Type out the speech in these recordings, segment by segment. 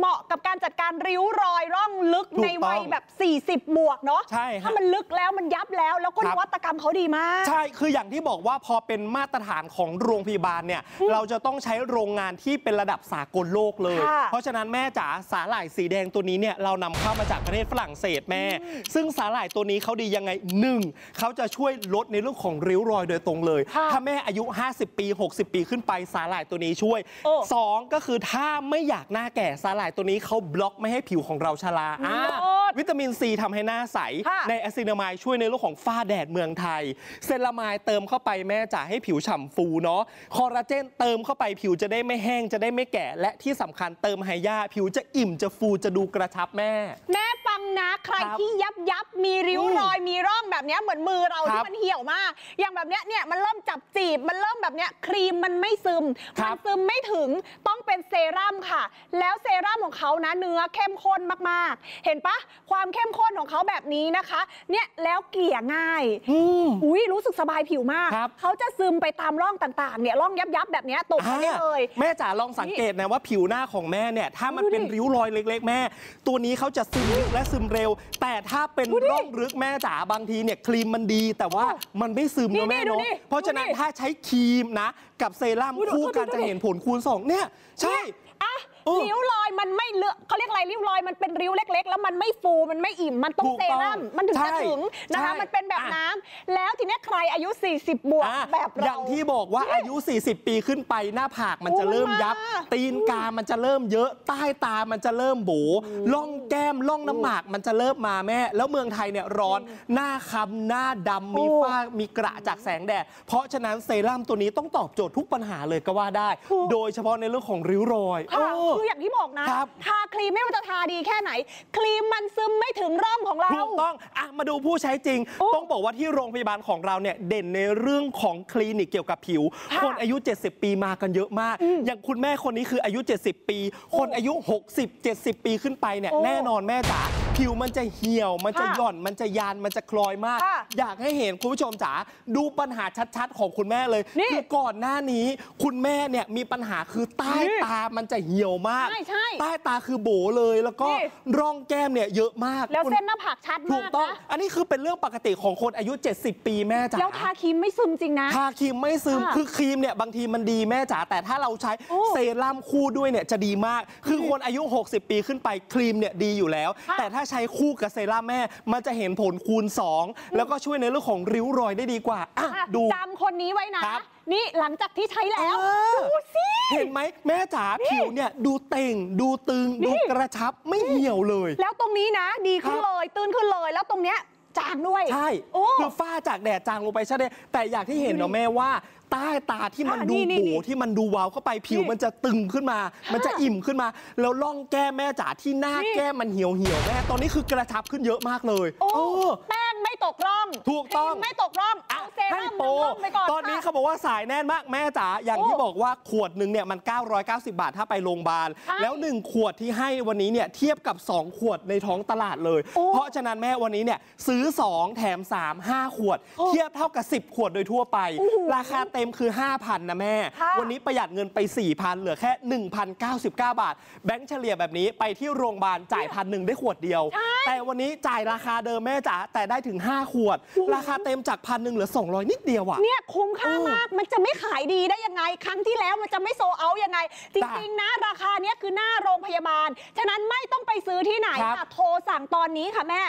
มาะกับการจัดการริ้วรอยร่องลึกในวัยแบบ40บวกเนาะใช่ถ้ามันลึกแล้วมันยับแล้วก็นวัตกรรมเขาดีมากใช่คืออย่างที่บอกว่าพอเป็นมาตรฐานของโรงพยาบาลเนี่ยเราจะต้องใช้โรงงานที่เป็นระดับสากลโลกเลยเพราะฉะนั้นแม่จ๋าสาหร่ายสีแดงตัวนี้เนี่ยเรานำเข้ามาจากประเทศฝรั่งเศสแม่ซึ่งสาหร่ายตัวนี้เขาดียังไง1เขาจะช่วยลดในเรื่องของริ้วรอยโดยตรงเลยถ้าแม่อายุ50 ปี60 ปีขึ้นไปสาหร่ายตัวนี้ช่วย2ก็คือถ้าไม่อยากหน้าแก่สาหร่ายตัวนี้เขาบล็อกไม่ให้ผิวของเราชราวิตามินซีทำให้หน้าใสในอะซินามายช่วยในเรื่องของฝ้าแดดเมืองไทยเซรามายเติมเข้าไปแม่จ๋าให้ผิวฉ่ำฟูเนาะคอลลาเจนเติมเข้าไปผิวจะได้ไม่แห้งจะได้ไม่แก่และที่สำคัญเติมไฮยาผิวจะอิ่มจะฟูจะดูกระชับแม่ฟังนะใครที่ยับมีริ้วรอยมีร่องแบบนี้เหมือนมือเราที่มันเหี่ยวมากอย่างแบบนี้เนี่ยมันเริ่มจับจีบมันเริ่มแบบนี้ครีมมันไม่ซึมมันซึมไม่ถึงต้องเป็นเซรั่มค่ะแล้วเซรั่มของเขานะเนื้อเข้มข้นมากๆเห็นปะความเข้มข้นของเขาแบบนี้นะคะเนี่ยแล้วเกลี่ยง่ายรู้สึกสบายผิวมากเขาจะซึมไปตามร่องต่างๆเนี่ยร่องยับแบบนี้ตกไปได้เลยแม่จ๋าลองสังเกตนะว่าผิวหน้าของแม่เนี่ยถ้ามันเป็นริ้วรอยเล็กๆแม่ตัวนี้เขาจะซึมลึกและซึมเร็วแต่ถ้าเป็นร่องลึกแม่จ๋าบางทีเนี่ยครีมมันดีแต่ว่ามันไม่ซึมนะแม่เนาะเพราะฉะนั้นถ้าใช้ครีมนะกับเซรั่มคู่กันจะเห็นผลคูณ2เนี่ยใช่ริ้วรอยมันไม่เลือกเขาเรียกอะไรริ้วรอยมันเป็นริ้วเล็กๆแล้วมันไม่ฟูมันไม่อิ่มมันต้องเซรั่มมันถึงจะถึงนะคะมันเป็นแบบน้ำแล้วทีนี้ใครอายุ40บวกแบบเราอย่างที่บอกว่าอายุ40ปีขึ้นไปหน้าผากมันจะเริ่มยับตีนกามันจะเริ่มเยอะใต้ตามันจะเริ่มโบล่องแก้มล่องน้ำหมากมันจะเริ่มมาแม่แล้วเมืองไทยเนี่ยร้อนหน้าค้ำหน้าดำมีฝ้ามีกระจากแสงแดดเพราะฉะนั้นเซรั่มตัวนี้ต้องตอบโจทย์ทุกปัญหาเลยก็ว่าได้โดยเฉพาะในเรื่องของริ้วรอยคืออย่างที่บอกนะทาครีมไม่ว่าจะทาดีแค่ไหนครีมมันซึมไม่ถึงร่องของเราถูกต้องมาดูผู้ใช้จริงต้องบอกว่าที่โรงพยาบาลของเราเนี่ยเด่นในเรื่องของคลินิกเกี่ยวกับผิวคนอายุ70ปีมากันเยอะมากอย่างคุณแม่คนนี้คืออายุ70ปีคนอายุ60-70ปีขึ้นไปเนี่ยแน่นอนแม่จ๋าผิวมันจะเหี่ยวมันจะหย่อนมันจะยานมันจะคลอยมากอยากให้เห็นคุณผู้ชมจ๋าดูปัญหาชัดๆของคุณแม่เลยคือก่อนหน้านี้คุณแม่เนี่ยมีปัญหาคือใต้ตามันจะเหี่ยวมากใต้ตาคือโบเลยแล้วก็ร่องแก้มเนี่ยเยอะมากแล้วเส้นหน้าผากชัดมากถูกต้องอันนี้คือเป็นเรื่องปกติของคนอายุ70ปีแม่จ๋าแล้วทาครีมไม่ซึมจริงนะทาครีมไม่ซึมคือครีมเนี่ยบางทีมันดีแม่จ๋าแต่ถ้าเราใช้เซรั่มคู่ด้วยเนี่ยจะดีมากคือคนอายุ60ปีขึ้นไปครีมเนี่ยดีอยู่แล้วแต่ถ้าใช้คู่กับเซรั่มแม่มันจะเห็นผลคูณ2แล้วก็ช่วยในเรื่องของริ้วรอยได้ดีกว่าดูจำคนนี้ไว้นะนี่หลังจากที่ใช้แล้วดูสิเห็นไหมแม่จ๋าผิวเนี่ยดูเต่งดูตึงดูกระชับไม่เหี่ยวเลยแล้วตรงนี้นะดีขึ้นเลยตื้นขึ้นเลยแล้วตรงเนี้ยจางด้วยใช่คือฝ้าจากแดดจางลงไปใช่ไหมแต่อยากที่เห็นเนาะแม่ว่าใต้ตาที่มันดูโบที่มันดูวาวเข้าไปผิวมันจะตึงขึ้นมามันจะอิ่มขึ้นมาแล้วร่องแก้มแม่จ๋าที่หน้าแก้มมันเหี่ยวแม่ตอนนี้คือกระชับขึ้นเยอะมากเลยแป้งไม่ตกร่องถูกต้องไม่ตกร่องเอาเซรั่มไปก่อนตอนนี้เขาบอกว่าสายแน่นมากแม่จ๋าอย่างที่บอกว่าขวดหนึ่งเนี่ยมัน990 บาทถ้าไปโรงพยาบาลแล้ว1ขวดที่ให้วันนี้เนี่ยเทียบกับ2ขวดในท้องตลาดเลยเพราะฉะนั้นแม่วันนี้เนี่ยซื้อ2แถม3 5ขวดเทียบเท่ากับ10ขวดโดยทั่วไปราคาเต็มคือ 5,000 นะแม่วันนี้ประหยัดเงินไป 4,000 เหลือแค่ 1,099 บาทแบงค์เฉลี่ยแบบนี้ไปที่โรงพยาบาลจ่าย1,000ได้ขวดเดียวแต่วันนี้จ่ายราคาเดิมแม่จ๋าแต่ได้ถึง5ขวดราคาเต็มจาก1,000เหลือ200นิดเดียวเนี่ยคุ้มค่ามากมันจะไม่ขายดีได้ยังไงครั้งที่แล้วมันจะไม่โซเอายังไงจริงๆนะราคาเนี้ยคือหน้าโรงพยาบาลฉะนั้นไม่ต้องไปซื้อที่ไหนค่ะโทรสั่งตอนนี้ค่ะแม่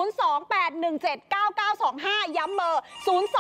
028179925ย้ำเบอร์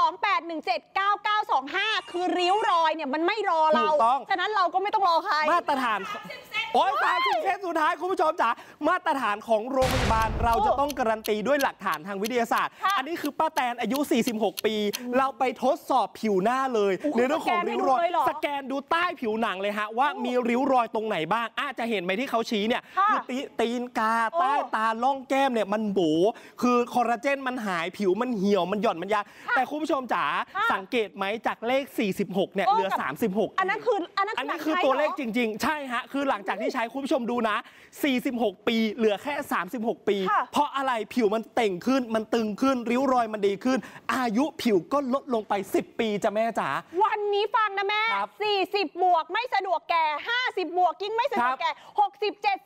028179925คือริ้วรอยเนี่ยมันไม่รอเราฉะนั้นเราก็ไม่ต้องรอใครมาตรฐาน30 เซตสุดท้ายคุณผู้ชมจ๋ามาตรฐานของโรงพยาบาลเราจะต้องการันตีด้วยหลักฐานทางวิทยาศาสตร์อันนี้คือป้าแตนอายุ46ปีเราไปทดสอบผิวหน้าเลยในเรื่องของริ้วรอยสแกนดูใต้ผิวหนังเลยฮะว่ามีริ้วรอยตรงไหนบ้างจะเห็นไหมที่เขาชี้เนี่ยคือตีนกาใต้ตาล่องแก้มเนี่ยมันโบคือคอลลาเจนมันหายผิวมันเหี่ยวมันหย่อนมันยานแต่คุณผู้ชมจ๋าสังเกตไหมจากเลข46เนี่ยเหลือ36อันนั้นคือตัวเลขจริงๆใช่ฮะคือหลังจากที่ใช้คุณผู้ชมดูนะ46ปีเหลือแค่36ปีเพราะอะไรผิวมันเต่งขึ้นมันตึงขึ้นริ้วรอยมันดีขึ้นอายุผิวก็ลดลงไป10ปีจ้ะแม่จ๋าวันนี้ฟังนะแม่40บวกไม่สะดวกแก่50บวกยิ่งไม่สะดวกแก่60